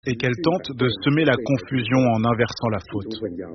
et qu'elle tente de semer la confusion en inversant la faute.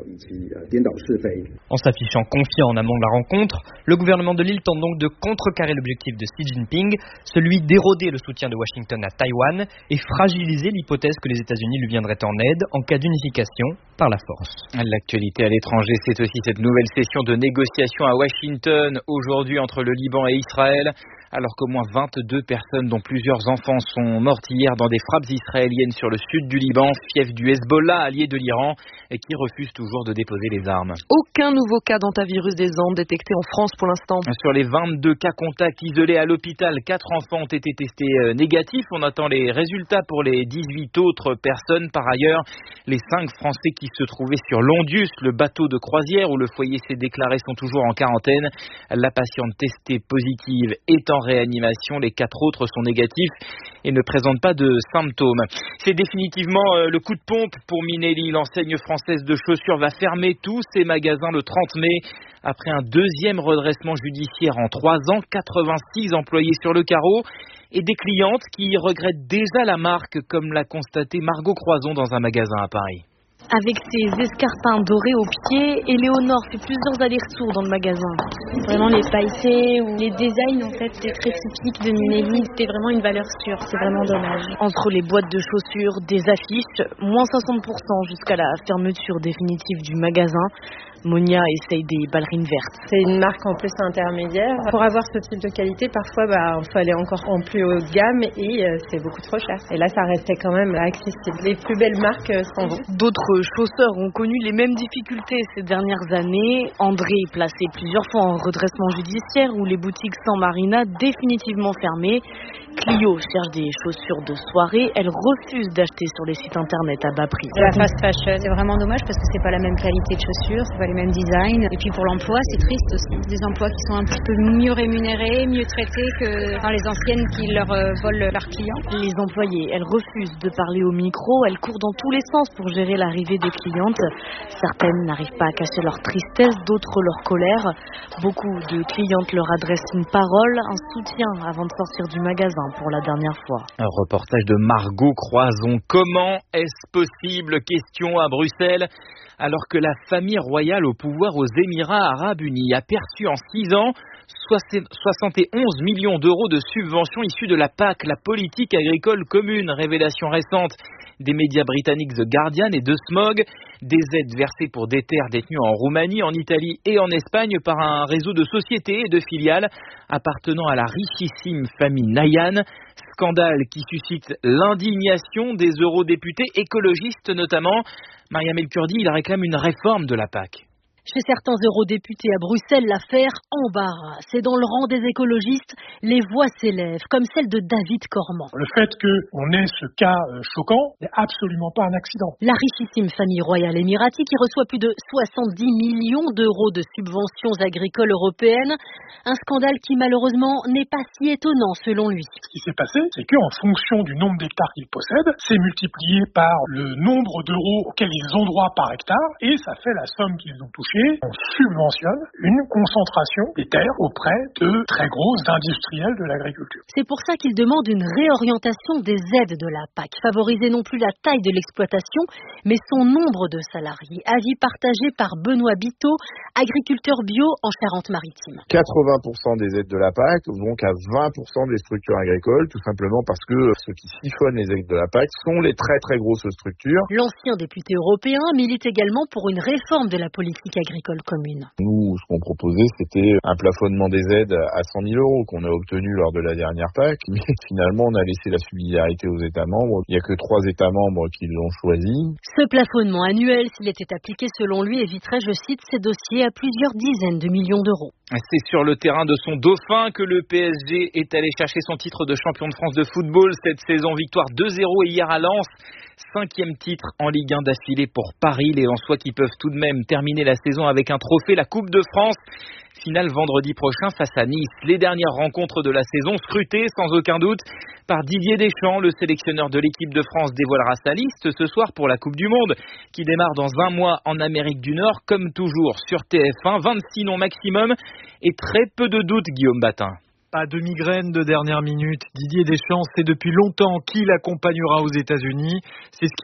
En s'affichant confiant en amont de la rencontre, le gouvernement de l'île tente donc de contrecarrer l'objectif de Xi Jinping, celui d'éroder le soutien de Washington à Taïwan et fragiliser l'hypothèse que les États-Unis lui viendraient en aide en cas d'unification par la force. L'actualité à l'étranger, c'est aussi cette nouvelle session de négociation à Washington aujourd'hui entre le Liban et Israël. Alors qu'au moins 22 personnes, dont plusieurs enfants, sont mortes hier dans des frappes israéliennes sur le sud du Liban, fief du Hezbollah, allié de l'Iran, et qui refuse toujours de déposer les armes. Aucun nouveau cas d'hantavirus des Andes détecté en France pour l'instant. Sur les 22 cas contacts isolés à l'hôpital, 4 enfants ont été testés négatifs. On attend les résultats pour les 18 autres personnes. Par ailleurs, les 5 Français qui se trouvaient sur l'Ondius, le bateau de croisière où le foyer s'est déclaré, sont toujours en quarantaine. La patiente testée positive est en réanimation. Les 4 autres sont négatifs et ne présentent pas de symptômes. C'est définitivement le coup de pompe pour Minelli. L'enseigne française de chaussures va fermer tous ses magasins le 30 mai. Après un deuxième redressement judiciaire en 3 ans, 86 employés sur le carreau et des clientes qui regrettent déjà la marque, comme l'a constaté Margot Croison dans un magasin à Paris. Avec ses escarpins dorés aux pieds, Éléonore fait plusieurs allers-retours dans le magasin. Vraiment les pailletés ou les designs en fait, c'est très typique de Minelli. C'était vraiment une valeur sûre, c'est vraiment dommage. Entre les boîtes de chaussures, des affiches, moins 60% jusqu'à la fermeture définitive du magasin. Monia essaye des ballerines vertes. C'est une marque en plus intermédiaire. Pour avoir ce type de qualité, parfois, il faut aller encore en plus haut de gamme et c'est beaucoup trop cher. Et là, ça restait quand même accessible. Les plus belles marques s'en vont. D'autres chausseurs ont connu les mêmes difficultés ces dernières années. André est placé plusieurs fois en redressement judiciaire où les boutiques San Marina définitivement fermées. Clio cherche des chaussures de soirée. Elle refuse d'acheter sur les sites internet à bas prix. La fast fashion, c'est vraiment dommage parce que c'est pas la même qualité de chaussures, c'est pas les mêmes designs. Et puis pour l'emploi, c'est triste aussi. Des emplois qui sont un petit peu mieux rémunérés, mieux traités que dans les anciennes qui leur volent leurs clients. Les employés, elles refusent de parler au micro. Elles courent dans tous les sens pour gérer l'arrivée des clientes. Certaines n'arrivent pas à cacher leur tristesse, d'autres leur colère. Beaucoup de clientes leur adressent une parole, un soutien avant de sortir du magasin pour la dernière fois. Un reportage de Margot Croison. Comment est-ce possible? Question à Bruxelles. Alors que la famille royale au pouvoir aux Émirats Arabes Unis a perçu en 6 ans 71 millions d'euros de subventions issues de la PAC, la politique agricole commune. Révélation récente des médias britanniques The Guardian et The Smog. Des aides versées pour des terres détenues en Roumanie, en Italie et en Espagne par un réseau de sociétés et de filiales appartenant à la richissime famille Nayan. Scandale qui suscite l'indignation des eurodéputés écologistes notamment. Mariam El Kurdi, il réclame une réforme de la PAC. Chez certains eurodéputés à Bruxelles, l'affaire embarrasse. Et dans le rang des écologistes, les voix s'élèvent, comme celle de David Cormand. Le fait qu'on ait ce cas choquant n'est absolument pas un accident. La richissime famille royale émiratie qui reçoit plus de 70 millions d'euros de subventions agricoles européennes. Un scandale qui malheureusement n'est pas si étonnant selon lui. Ce qui s'est passé, c'est qu'en fonction du nombre d'hectares qu'ils possèdent, c'est multiplié par le nombre d'euros auxquels ils ont droit par hectare et ça fait la somme qu'ils ont touchée. On subventionne une concentration des terres auprès de très gros industriels de l'agriculture. C'est pour ça qu'il demande une réorientation des aides de la PAC, favoriser non plus la taille de l'exploitation, mais son nombre de salariés. Avis partagé par Benoît Biteau, agriculteur bio en Charente-Maritime. 80% des aides de la PAC vont qu'à 20% des structures agricoles, tout simplement parce que ceux qui siphonnent les aides de la PAC sont les très très grosses structures. L'ancien député européen milite également pour une réforme de la politique agricole commune. Nous, ce qu'on proposait, c'était un plafonnement des aides à 100 000 euros qu'on a obtenu lors de la dernière PAC. Mais finalement, on a laissé la subsidiarité aux États membres. Il n'y a que 3 États membres qui l'ont choisi. Ce plafonnement annuel, s'il était appliqué selon lui, éviterait, je cite, ces dossiers à plusieurs dizaines de millions d'euros. C'est sur le terrain de son dauphin que le PSG est allé chercher son titre de champion de France de football cette saison. Victoire 2-0 hier à Lens. 5e titre en Ligue 1 d'affilée pour Paris. Les Lensois qui peuvent tout de même terminer la saison avec un trophée, la Coupe de France. Finale vendredi prochain face à Nice. Les dernières rencontres de la saison scrutées sans aucun doute par Didier Deschamps. Le sélectionneur de l'équipe de France dévoilera sa liste ce soir pour la Coupe du Monde qui démarre dans un mois en Amérique du Nord. Comme toujours sur TF1, 26 noms maximum et très peu de doutes, Guillaume Batin. Pas de migraine de dernière minute. Didier Deschamps sait depuis longtemps qui l'accompagnera aux États-Unis. C'est ce